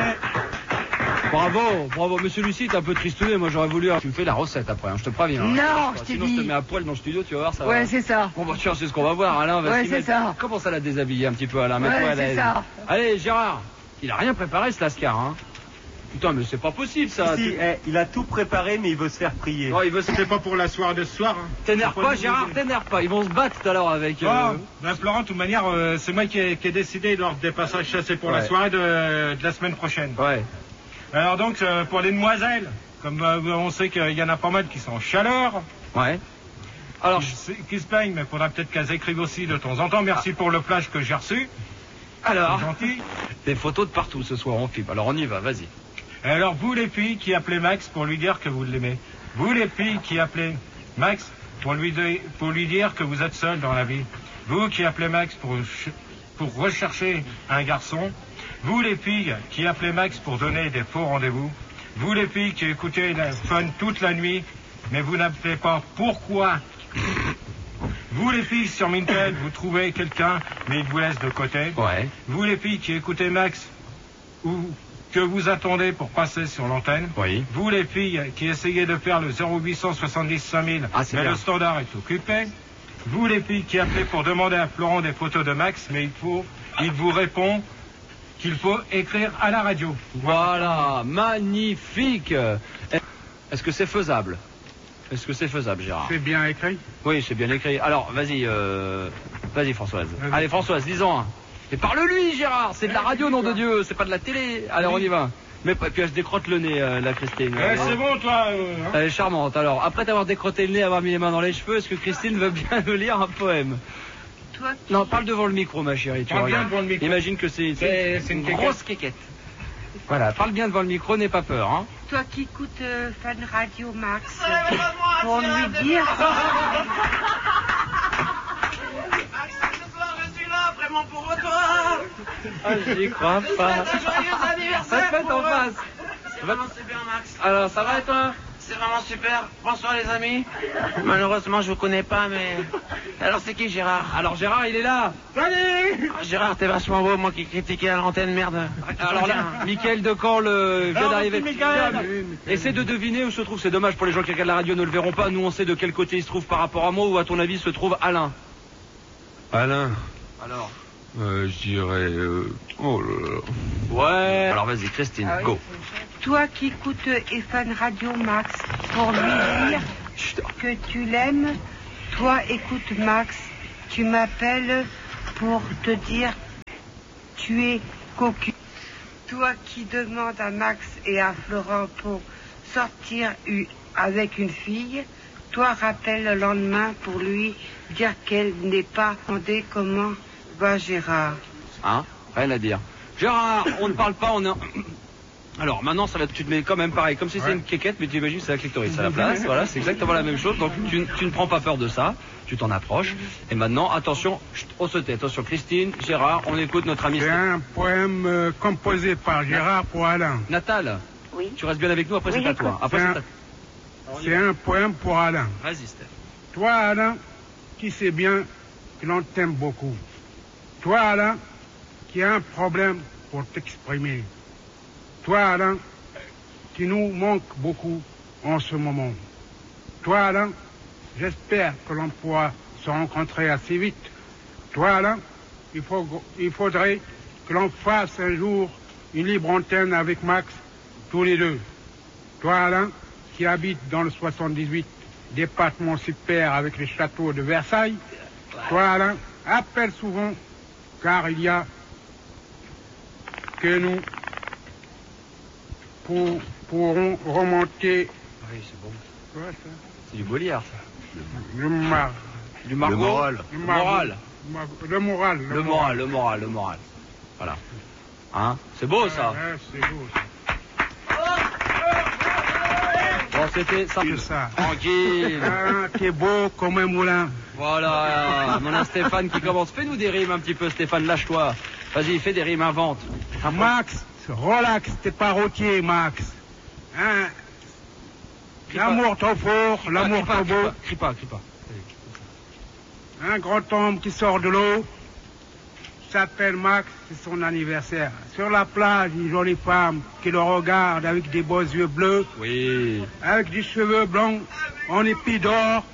Bravo, bravo. Monsieur Lucie, t'es un peu tristouné, moi j'aurais voulu... Tu me fais la recette après, hein, je te préviens. hein. Non, je t'ai Sinon je te dit. mets à poil dans le studio, tu vas voir, ça va. Ouais, c'est ça. Bon bah tiens, c'est ce qu'on va voir, Alain va Ouais, s'y c'est mettre. ça. Commence à la déshabiller un petit peu, Alain, Ouais, mets-toi à c'est l'aise. ça. Allez, Gérard, il a rien préparé ce Lascar, hein. Putain, mais c'est pas possible ça. Si, Tu- eh, il a tout préparé, mais il veut se faire prier. Non, il veut se... C'est pas pour la soirée de ce soir. Hein. T'énerve C'est pas, nous Gérard, aider. t'énerve pas. Ils vont se battre tout à l'heure avec... euh, Oh, ben Florent, de toute manière, euh, c'est moi qui ai, qui ai décidé lors des passages chassés pour la Ouais. soirée de, de la semaine prochaine. Ouais. Alors donc, euh, pour les demoiselles, comme euh, on sait qu'il y en a pas mal qui sont en chaleur, Ouais. Alors, qui, se- qui se plaignent, mais il faudra peut-être qu'elles écrivent aussi de temps en temps. Merci pour le flash que j'ai reçu. alors, C'est gentil. des photos de partout ce soir, on filme. Alors on y va, vas-y. Et alors, vous les filles qui appelez Max pour lui dire que vous l'aimez. Vous les filles qui appelez Max pour lui, de- pour lui dire que vous êtes seul dans la vie. Vous qui appelez Max pour, ch- pour rechercher un garçon. Vous les filles qui appelez Max pour donner des faux rendez-vous. Vous les filles qui écoutez la Fun toute la nuit, mais vous n'appelez pas pourquoi. Vous les filles sur Mintel, vous trouvez quelqu'un, mais il vous laisse de côté. Ouais. Vous les filles qui écoutez Max, ou que vous attendez pour passer sur l'antenne. Oui. Vous les filles qui essayez de faire le zéro huit cent soixante-dix cinq mille, Ah, c'est mais bien. le standard est occupé. Vous les filles qui appelez pour demander à Florent des photos de Max, mais il faut, il vous répond qu'il faut écrire à la radio. Voilà, magnifique. Est-ce que c'est faisable? Est-ce que c'est faisable, Gérard? C'est bien écrit. Oui, c'est bien écrit. Alors, vas-y, euh... vas-y, Françoise. Vas-y. Allez, Françoise, dis-en un. Et parle-lui, Gérard. C'est de la radio, nom de Dieu. C'est pas de la télé. Allez, on y va. Mais puis elle se décrotte le nez, euh, la Christine. Eh, c'est bon, toi. euh, hein. Elle est charmante. Alors, après t'avoir décroté le nez, avoir mis les mains dans les cheveux, est-ce que Christine veut bien nous lire un poème? Toi qui... Non, parle devant le micro, ma chérie. Tu Parle regardes. bien devant le micro. Imagine que c'est C'est- c'est une grosse quéquette. Voilà, parle bien devant le micro, n'aie pas peur, hein. Toi qui écoutes euh, Fan Radio Max, pour lui dire... Vraiment pour toi. Ah, j'y crois pas. Joyeux anniversaire. Ça te fait en face. C'est vraiment c'est bien, Max. Alors, ça va et toi? c'est vraiment super. Bonsoir les amis. Malheureusement, je vous connais pas, mais... Alors, c'est qui Gérard? Alors, Gérard, il est là. Salut. Ah, Gérard, t'es vachement beau, moi qui critiquais à l'antenne, merde. Alors là, Mickaël Decamp le... vient d'arriver. Essaie de deviner où se trouve. C'est dommage pour les gens qui regardent la radio, ne le verront pas. Nous, on sait de quel côté il se trouve par rapport à moi, ou à ton avis se trouve Alain. Alain. Alors euh, Je dirais... Euh... Oh là là. Ouais. Alors vas-y, Christine, ah oui. Go. Toi qui écoutes F N Radio Max, pour lui dire que tu l'aimes, toi écoute Max, tu m'appelles pour te dire tu es cocu. Toi qui demandes à Max et à Florent pour sortir avec une fille, toi rappelle le lendemain pour lui dire qu'elle n'est pas demandé comment va Gérard. Hein? Rien à dire. Gérard, on ne parle pas, on est... Alors maintenant ça va, tu te mets quand même pareil, comme si c'était ouais. une quéquette, mais tu imagines c'est la clitoris à la place, voilà, c'est exactement la même chose, donc tu, tu ne prends pas peur de ça, tu t'en approches, et maintenant, attention, chut, on se tait, attention Christine, Gérard, on écoute notre ami... C'est un poème euh, composé par Gérard pour Alain. Natal, oui. Tu restes bien avec nous, après oui, c'est à toi. Après c'est, c'est, un, à... c'est un poème pour Alain. Vas-y Steph. Toi Alain, qui sais bien que l'on t'aime beaucoup. Toi Alain, qui a un problème pour t'exprimer. Toi, Alain, qui nous manque beaucoup en ce moment. Toi, Alain, j'espère que l'on pourra se rencontrer assez vite. Toi, Alain, il, faut, il faudrait que l'on fasse un jour une libre antenne avec Max, tous les deux. Toi, Alain, qui habite dans le soixante-dix-huit, département super avec les châteaux de Versailles. Toi, Alain, appelle souvent, car il y a que nous Pour, pourront remonter. Oui, c'est bon. Quoi, ça? C'est du Molière, ça. Le, mar... Du Margot. Le moral. Le moral. Le moral. Le moral, le moral, le moral. Voilà. Hein? C'est beau, ça. Ouais, c'est beau, ça. Bon, c'était simple. ça. Tranquille. Ah, t'es beau comme un moulin. Voilà. On a Stéphane qui commence. Fais-nous des rimes un petit peu, Stéphane. Lâche-toi. Vas-y, fais des rimes, invente. Ah, Max. Relax, t'es pas routier, Max. Hein? L'amour trop fort, l'amour trop beau. Crie pas, crie pas. Un grand homme qui sort de l'eau s'appelle Max, c'est son anniversaire. Sur la plage, une jolie femme qui le regarde avec des beaux yeux bleus. Oui. Avec des cheveux blancs en épi d'or.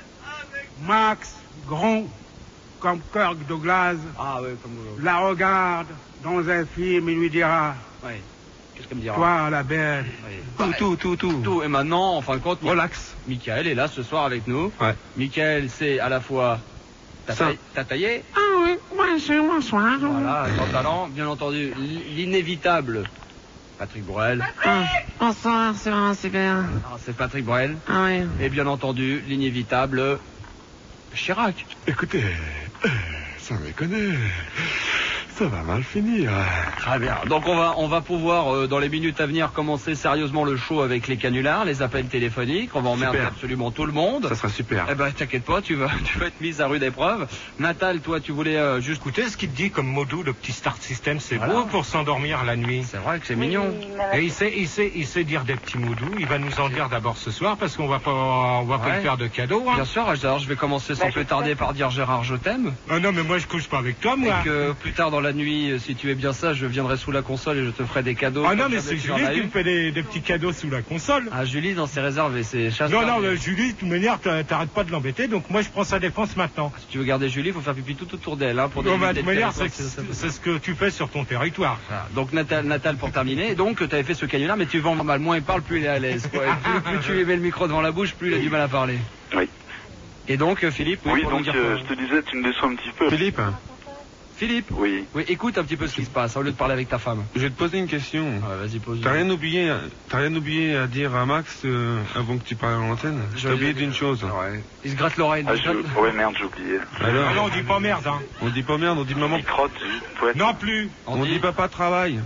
Max, grand comme Kirk Douglas, ah, ouais, comme... la regarde dans un film et lui dira... Oui. Qu'est-ce qu'elle me dira? Toi, la belle. Oui. Tout, tout, tout, tout, tout. Et maintenant, en fin de compte, relax. Mickaël est là ce soir avec nous. Ouais. Mickaël, c'est à la fois... T'as, taillé, t'as taillé? Ah oui, bonjour, bonsoir. Voilà, grand talent. Bien entendu, l'inévitable Patrick Bruel. Ah, bonsoir, c'est vraiment super. Ah, c'est Patrick Bruel. Ah oui. Et bien entendu, l'inévitable Chirac. Écoutez, ça déconne. Ça va mal finir. Très bien. Donc on va on va pouvoir euh, dans les minutes à venir commencer sérieusement le show avec les canulars, les appels téléphoniques. On va emmerder absolument tout le monde. Ça sera super. Eh ben t'inquiète pas, tu vas tu vas être mise à rude épreuve. Natal, toi tu voulais euh, juste écouter ce qu'il te dit comme mot doux, le petit start system, c'est voilà. beau pour s'endormir la nuit. C'est vrai que c'est mignon. Et il sait il sait il sait dire des petits mots doux. Il va nous en dire d'abord ce soir parce qu'on va pas on va ouais. pas le faire de cadeau. Hein. Bien sûr. Alors je vais commencer sans plus tarder par dire Gérard, je t'aime. Ah non mais moi je couche pas avec toi moi. Et que plus tard dans la nuit, si tu es bien sage, je viendrai sous la console et je te ferai des cadeaux. Ah non, mais c'est Julie qui me fait des, des petits cadeaux sous la console. Ah, Julie, dans ses réserves et ses chasses. Non, non, mais Julie, de toute manière, t'arrêtes pas de l'embêter, donc moi je prends sa défense maintenant. Si tu veux garder Julie, il faut faire pipi tout autour d'elle. Hein, pour non, mais de toute manière, c'est, c'est ce que tu fais sur ton territoire. Ah, donc Natal, Natal pour terminer. Donc tu avais fait ce canular, mais tu vends mal. Moins il parle, plus il est à l'aise. Quoi. Plus, plus tu lui mets le micro devant la bouche, plus il a du mal à parler. Oui. Et donc, Philippe. Oui, donc euh, je te disais, tu me déçois un petit peu. Philippe. Philippe. Oui. Oui, écoute un petit peu ce qui se passe, au lieu de parler avec ta femme. Je vais te poser une question. Ouais, vas-y, pose. T'as rien oublié, t'as rien oublié à dire à Max euh, avant que tu parles à l'antenne? J'ai oublié d'une chose. Ouais. Il se gratte l'oreille. Ah, je... Ouais, merde, j'ai oublié. Alors, ah non, on dit pas merde, hein. On dit pas merde, on dit maman. Il crotte, ouais. Non plus. On, on dit... dit papa travaille.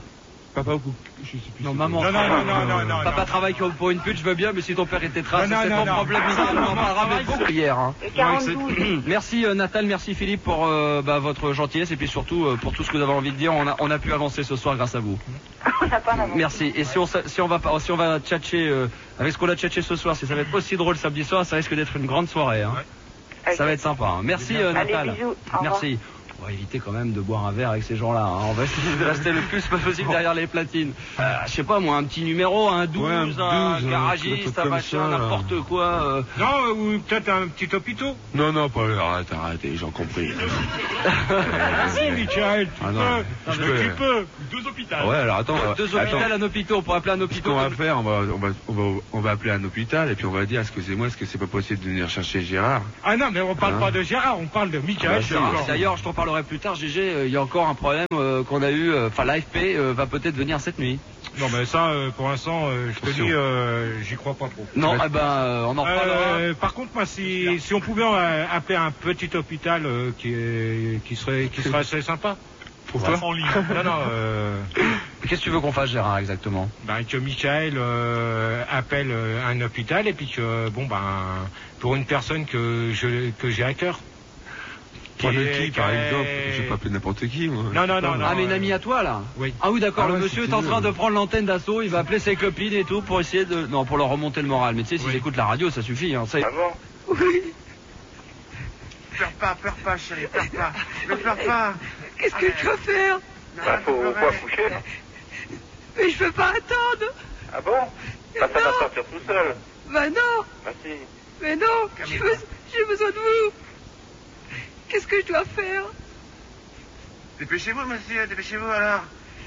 Papa ou je sais plus. Non, maman. Non, non, non, non, non, non. Papa travaille pour une pute, je veux bien, mais si ton père était trace, Non, non, c'est non, pas non. problème. Ça, On en maman parlera travaille, beaucoup c'est- hier. Hein. Et quarante-douze. Merci euh, Natal, merci Philippe pour euh, bah, votre gentillesse et puis surtout euh, pour tout ce que vous avez envie de dire. On a, on a pu avancer ce soir grâce à vous. On n'a pas d'avance. Merci. Et si on, sa- si on va pas, si on va tchatcher euh, avec ce qu'on a tchatché ce soir, si ça va être aussi drôle samedi soir, ça risque d'être une grande soirée. Hein. Ça va être sympa. Hein. Merci euh, Allez, Natal. bisous. Au revoir. Merci. On va éviter quand même de boire un verre avec ces gens-là. Hein. On va essayer de rester le plus possible derrière les platines. Euh, je sais pas moi, un petit numéro, un douze, Ouais, un un, douze, un garagiste, truc un comme machin, ça, là. n'importe quoi. euh. Non, ou peut-être un petit hôpital. Non, non, pas arrête, arrête, j'en compris. Si, Michael, tu Ah non, peux. je Mais peux. tu peux. Deux hôpitaux. Ouais, alors attends. on va- Deux hôpitaux, attends. un hôpital, on pourrait appeler un Ce hôpital. qu'on va faire, on va, on va, on va, on va appeler un hôpital et puis on va dire, excusez-moi, est-ce que c'est pas possible de venir chercher Gérard? Ah non, mais on parle Hein pas de Gérard, on parle de Michael. Bah, c'est si. encore- D'ailleurs, je t'en parlerai plus tard, G G, euh, il y a encore un problème euh, qu'on a eu, enfin l'A F P euh, va peut-être venir cette nuit. Non, mais ça, euh, pour l'instant, euh, je te Attention. dis, euh, j'y crois pas trop. Non, eh ben, euh, on en reparlera. Euh, par contre, moi, si, si on pouvait euh, appeler un petit hôpital euh, qui, est, qui, serait, qui serait assez sympa. Pour toi? Non, non, euh, Qu'est-ce que tu veux qu'on fasse, Gérard, exactement? ben, que Michael euh, appelle euh, un hôpital et puis que, bon, ben, pour une personne que je que j'ai à cœur. Pour Qui de est- qui, par qui est- exemple? Je vais pas appeler n'importe qui, moi. Non, non, non, non. Ah, mais une euh, amie à toi, là? Oui. Ah oui, d'accord, Ah le ouais, monsieur si est en tu train veux. de prendre l'antenne d'assaut, il va appeler ses copines et tout pour essayer de... Non, pour leur remonter le moral. Mais tu sais, s'ils Oui. écoutent la radio, ça suffit. Hein, ça y est. Ah bon? Oui. Pleure pas, pleure pas, chérie, pleure pas. Ne pleure pas. Qu'est-ce que je dois faire? Bah, faut, faut accoucher. Mais je peux pas attendre. Ah bon? Bah, ça va sortir tout seul. Bah non, Bah, si. mais non, j'ai besoin, j'ai besoin de vous. Qu'est-ce que je dois faire? Dépêchez-vous, monsieur, dépêchez-vous alors.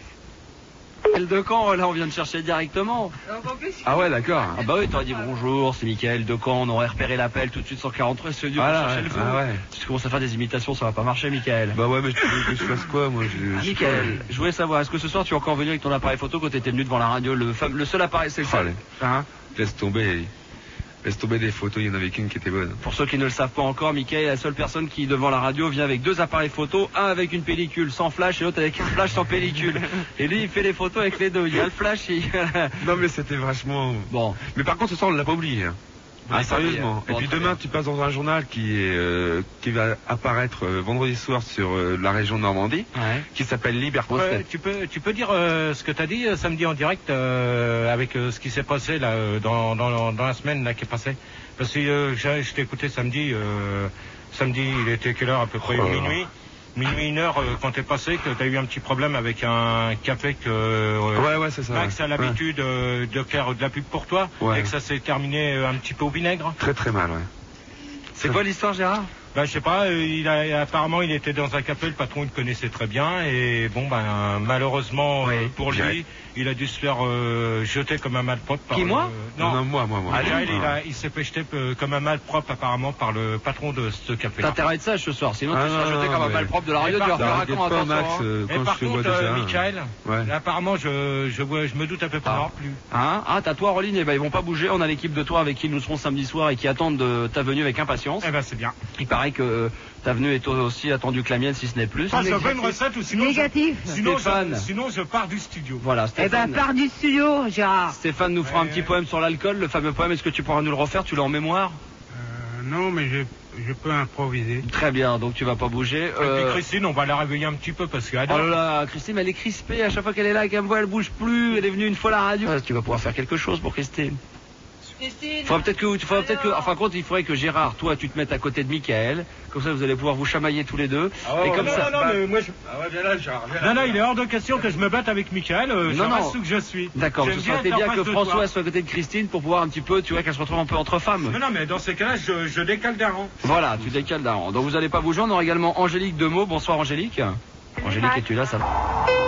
Michael Decamp, là, on vient de chercher directement. Ah ouais, d'accord. Ah bah oui, t'aurais dit bonjour, c'est Michael Decamp, on aurait repéré l'appel tout de suite sur quarante-trois, c'est Dieu pour Voilà, chercher ouais, le fou. ah ouais. Si tu commences à faire des imitations, ça va pas marcher, Michael. Bah ouais, mais tu veux que je fasse quoi, moi? Je, Ah, je sais Michael, pas. je voulais savoir, est-ce que ce soir tu es encore venu avec ton appareil photo quand t'étais venu devant la radio, le, fam- le seul appareil, c'est le seul. Allez. Hein? Laisse tomber. Laisse tomber des photos, il y en avait qu'une qui était bonne. Pour ceux qui ne le savent pas encore, Michael est la seule personne qui, devant la radio, vient avec deux appareils photo, un avec une pellicule sans flash et l'autre avec une flash sans pellicule. Et lui, il fait les photos avec les deux. Il y a le flash et... Non, mais c'était vachement... Bon. Mais par contre, ce soir, on l'a pas oublié. Hein. Vous Ah, l'avez pas oublié, sérieusement. hein. Et Bon, puis très demain, bien. tu passes dans un journal qui est euh, qui va apparaître euh, vendredi soir sur euh, la région de Normandie, Ouais. qui s'appelle Liberté. Ouais, tu peux, tu peux dire euh, ce que t'as dit euh, samedi en direct euh, avec euh, ce qui s'est passé là euh, dans, dans, dans la semaine là qui est passée. Parce que euh, j'ai- je t'ai écouté samedi. Euh, samedi, il était quelle heure à peu près? Oh là là. Minuit. Minuit, une heure, euh, quand t'es passé, que t'as eu un petit problème avec un café que euh, Ouais, ouais, c'est ça. Max a ouais. l'habitude euh, de faire de la pub pour toi Ouais. et que ça s'est terminé euh, un petit peu au vinaigre. Très très mal, ouais. C'est quoi l'histoire, Gérard? Ben, je sais pas, euh, il a, apparemment il était dans un café, le patron il le connaissait très bien et bon ben malheureusement euh, pour Direct. lui il a dû se faire euh, jeter comme un malpropre par Qui, le- moi Non, Non, non, moi, moi, moi. Ah, Jaël, il, Ah. a- il s'est fait jeter euh, comme un malpropre apparemment par le patron de ce café. T'as intérêt à être sage ce soir, sinon Ah, tu seras non, jeté non, comme un mais- malpropre de la radio, Et tu vas par- faire T'inquiète comment pas, attention. Max, hein. euh, Et quand par je te vois contre, euh, déjà... Michael, Ouais. là, apparemment je, je, vois- je me doute un peu pas Ah. non plus. Hein ah, t'as toi, Roline, eh ben, ils vont pas bouger. On a l'équipe de toi avec qui nous serons samedi soir et qui attendent de ta venue avec impatience. Eh ben c'est bien. Il paraît que euh, ta venue est aussi attendue que la mienne, si ce n'est plus. Ah, ça fait une recette ou sinon Négatif. Je, sinon, Stéphane. je, sinon je pars du studio. Voilà, Eh ben, Stéphane. pars du studio, Gérard. Stéphane nous fera un petit poème sur l'alcool, le fameux poème. Est-ce que tu pourras nous le refaire? Tu l'as en mémoire? Euh, non, mais je, je peux improviser. Très bien, donc tu vas pas bouger. Et puis Euh, Christine, on va la réveiller un petit peu parce qu'elle Oh adore. là là, Christine, elle est crispée à chaque fois qu'elle est là, qu'elle me voit, elle bouge plus. Elle est venue une fois à la radio. Ah, tu vas pouvoir faire quelque chose pour Christine. Christine. Faudra peut-être que, faudra peut-être que, enfin, contre, il faudrait que Gérard, toi, tu te mettes à côté de Michael. Comme ça, vous allez pouvoir vous chamailler tous les deux. et comme non, ça. non, non, mais moi je... Ah ouais, viens là, Gérard, viens là. Non, non, il est hors de question que je me batte avec Michael. Euh, je Non, non. reste où que je suis. D'accord, J'aime ce serait être bien en que face de François toi. soit à côté de Christine pour pouvoir un petit peu, tu vois, qu'elle se retrouve un peu entre femmes. Non, non, mais dans ces cas-là, je, je décale d'un rang. Voilà, tu décales d'un rang. Donc vous allez pas bouger. On aura également Angélique Demeaux. Bonsoir Angélique. Angélique, es-tu là? Ça va?